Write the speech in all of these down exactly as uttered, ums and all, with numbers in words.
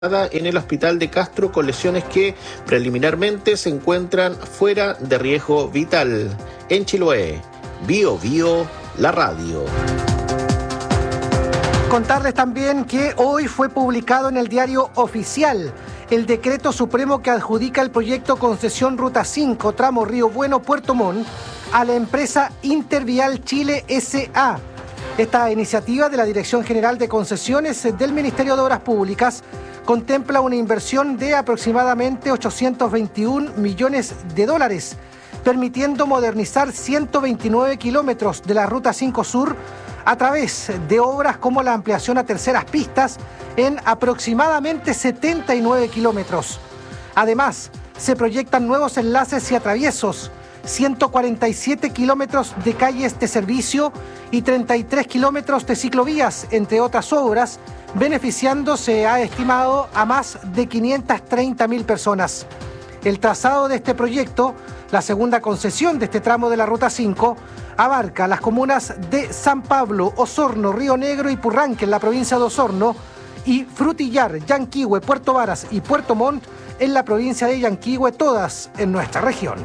en el hospital de Castro con lesiones que preliminarmente se encuentran fuera de riesgo vital. En Chiloé, Bio Bio, la radio. Contarles también que hoy fue publicado en el Diario Oficial el decreto supremo que adjudica el proyecto Concesión Ruta cinco, tramo Río Bueno-Puerto Montt, a la empresa Intervial Chile S A Esta iniciativa de la Dirección General de Concesiones del Ministerio de Obras Públicas contempla una inversión de aproximadamente ochocientos veintiún millones de dólares, permitiendo modernizar ciento veintinueve kilómetros de la Ruta cinco Sur a través de obras como la ampliación a terceras pistas en aproximadamente setenta y nueve kilómetros. Además, se proyectan nuevos enlaces y atraviesos, ciento cuarenta y siete kilómetros de calles de servicio y treinta y tres kilómetros de ciclovías, entre otras obras, beneficiando, se ha estimado, a más de quinientas treinta mil personas. El trazado de este proyecto, la segunda concesión de este tramo de la Ruta cinco, abarca las comunas de San Pablo, Osorno, Río Negro y Purranque en la provincia de Osorno y Frutillar, Yanquihue, Puerto Varas y Puerto Montt en la provincia de Yanquihue, todas en nuestra región.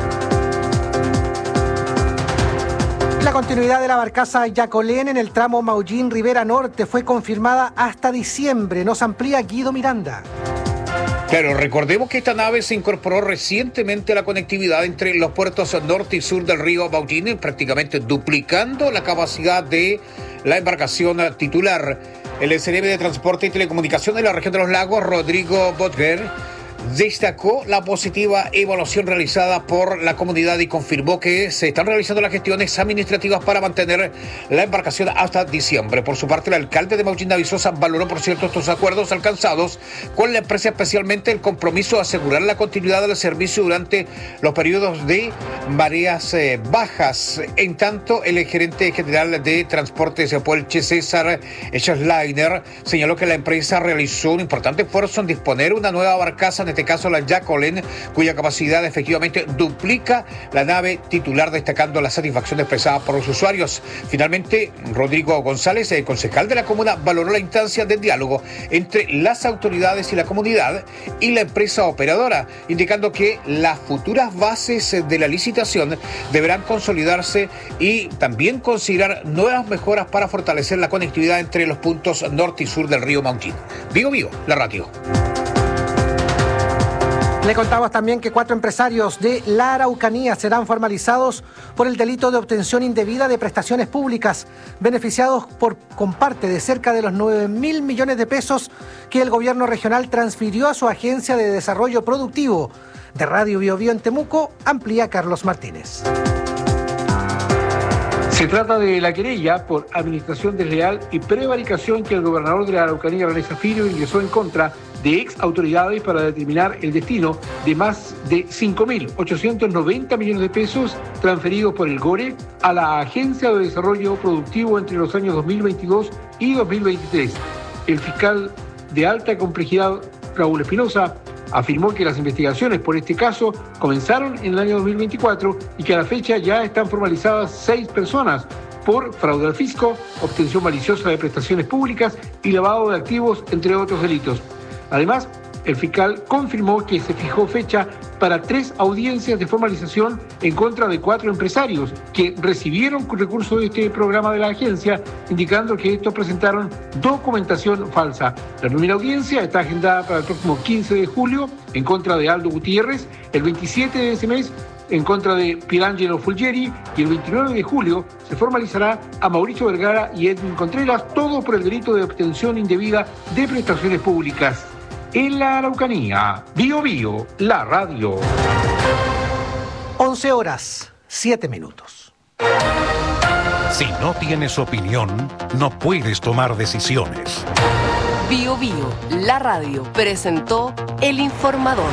La continuidad de la barcaza Yacolén en el tramo Maullín-Rivera Norte fue confirmada hasta diciembre. Nos amplía Guido Miranda. Claro, recordemos que esta nave se incorporó recientemente a la conectividad entre los puertos norte y sur del río Maullín, prácticamente duplicando la capacidad de la embarcación titular. El S N M de Transporte y Telecomunicaciones de la región de los lagos, Rodrigo Botger, destacó la positiva evaluación realizada por la comunidad y confirmó que se están realizando las gestiones administrativas para mantener la embarcación hasta diciembre. Por su parte, el alcalde de Maullín, David Sosa, valoró, por cierto, estos acuerdos alcanzados con la empresa, especialmente el compromiso de asegurar la continuidad del servicio durante los periodos de mareas eh, bajas. En tanto, el gerente general de Transportes Puelche, César Schlainer, señaló que la empresa realizó un importante esfuerzo en disponer una nueva barcaza, en este caso la Yacolén, cuya capacidad efectivamente duplica la nave titular, destacando la satisfacción expresada por los usuarios. Finalmente, Rodrigo González, el concejal de la comuna, valoró la instancia de diálogo entre las autoridades y la comunidad y la empresa operadora, indicando que las futuras bases de la licitación deberán consolidarse y también considerar nuevas mejoras para fortalecer la conectividad entre los puntos norte y sur del río Maullín. Vigo Vigo, la radio. Le contamos también que cuatro empresarios de la Araucanía serán formalizados por el delito de obtención indebida de prestaciones públicas, beneficiados por con parte de cerca de los nueve mil millones de pesos que el gobierno regional transfirió a su agencia de desarrollo productivo. De Radio Bio Bio en Temuco, amplía Carlos Martínez. Se trata de la querella por administración desleal y prevaricación que el gobernador de la Araucanía, René Zafiro, ingresó en contra de ex autoridades para determinar el destino de más de cinco mil ochocientos noventa millones de pesos transferidos por el GORE a la Agencia de Desarrollo Productivo entre los años dos mil veintidós y dos mil veintitrés. El fiscal de alta complejidad, Raúl Espinosa, afirmó que las investigaciones por este caso comenzaron en el año dos mil veinticuatro y que a la fecha ya están formalizadas seis personas por fraude al fisco, obtención maliciosa de prestaciones públicas y lavado de activos, entre otros delitos. Además, el fiscal confirmó que se fijó fecha para tres audiencias de formalización en contra de cuatro empresarios que recibieron recursos de este programa de la agencia, indicando que estos presentaron documentación falsa. La primera audiencia está agendada para el próximo quince de julio en contra de Aldo Gutiérrez, el veintisiete de ese mes en contra de Pierangelo Fulgieri y el veintinueve de julio se formalizará a Mauricio Vergara y Edwin Contreras, todo por el delito de obtención indebida de prestaciones públicas. En la Araucanía, Bio Bio, la radio. once horas, siete minutos. Si no tienes opinión, no puedes tomar decisiones. Bio Bio, la radio, presentó El Informador.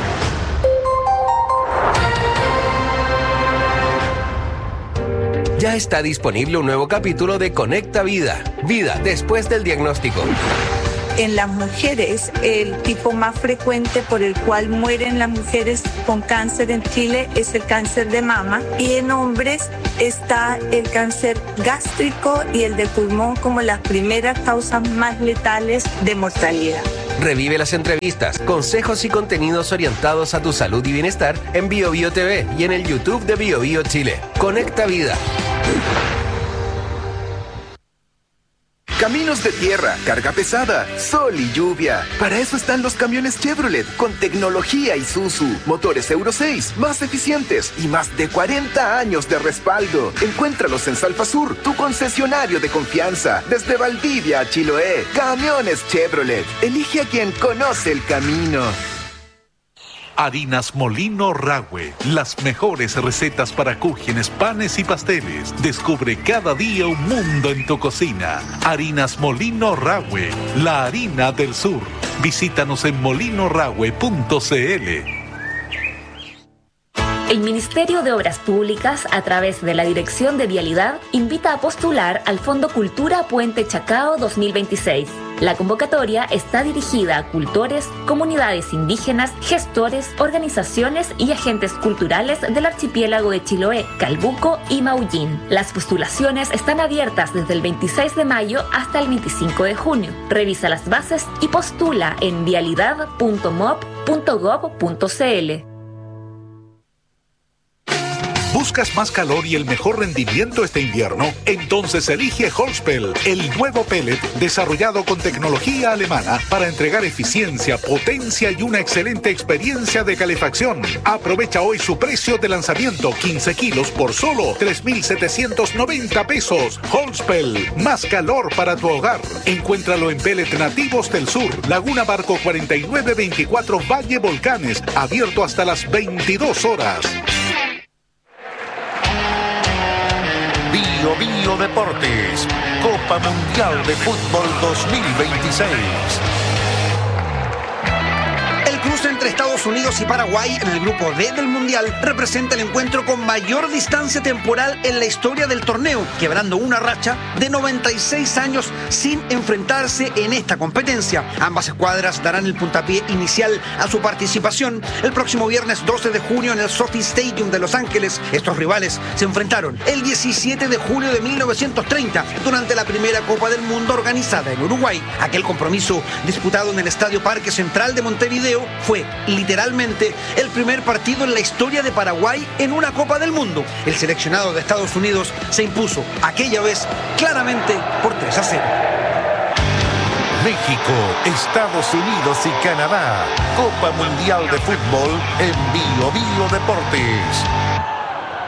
Ya está disponible un nuevo capítulo de Conecta Vida. Vida después del diagnóstico. En las mujeres, el tipo más frecuente por el cual mueren las mujeres con cáncer en Chile es el cáncer de mama, y en hombres está el cáncer gástrico y el de pulmón como las primeras causas más letales de mortalidad. Revive las entrevistas, consejos y contenidos orientados a tu salud y bienestar en Bio Bio T V y en el YouTube de Bio Bio Chile. Conecta Vida. Caminos de tierra, carga pesada, sol y lluvia. Para eso están los camiones Chevrolet con tecnología Isuzu, motores Euro seis, más eficientes y más de cuarenta años de respaldo. Encuéntralos en Salfasur, tu concesionario de confianza. Desde Valdivia a Chiloé, camiones Chevrolet. Elige a quien conoce el camino. Harinas Molino Rahue, las mejores recetas para cúgenes, panes y pasteles. Descubre cada día un mundo en tu cocina. Harinas Molino Rahue, la harina del sur. Visítanos en molino rahue punto c l. El Ministerio de Obras Públicas, a través de la Dirección de Vialidad, invita a postular al Fondo Cultura Puente Chacao dos mil veintiséis. La convocatoria está dirigida a cultores, comunidades indígenas, gestores, organizaciones y agentes culturales del archipiélago de Chiloé, Calbuco y Maullín. Las postulaciones están abiertas desde el veintiséis de mayo hasta el veinticinco de junio. Revisa las bases y postula en vialidad punto mob punto gob punto c l. ¿Buscas más calor y el mejor rendimiento este invierno? Entonces elige Holspel, el nuevo pellet desarrollado con tecnología alemana para entregar eficiencia, potencia y una excelente experiencia de calefacción. Aprovecha hoy su precio de lanzamiento, quince kilos por solo tres mil setecientos noventa pesos. Holspel, más calor para tu hogar. Encuéntralo en Pellet Nativos del Sur, Laguna Barco cuarenta y nueve veinticuatro Valle Volcanes, abierto hasta las veintidós horas. Bio Bio Deportes, Copa Mundial de Fútbol dos mil veintiséis. El cruce entre Estados Unidos y Paraguay en el grupo D del Mundial representa el encuentro con mayor distancia temporal en la historia del torneo, quebrando una racha de noventa y seis años sin enfrentarse en esta competencia. Ambas escuadras darán el puntapié inicial a su participación el próximo viernes doce de junio en el SoFi Stadium de Los Ángeles. Estos rivales se enfrentaron el diecisiete de julio de mil novecientos treinta durante la primera Copa del Mundo organizada en Uruguay. Aquel compromiso, disputado en el Estadio Parque Central de Montevideo, fue literalmente el primer partido en la historia de Paraguay en una Copa del Mundo. El seleccionado de Estados Unidos se impuso aquella vez claramente por tres a cero. México, Estados Unidos y Canadá. Copa Mundial de Fútbol en Bio Bio Deportes.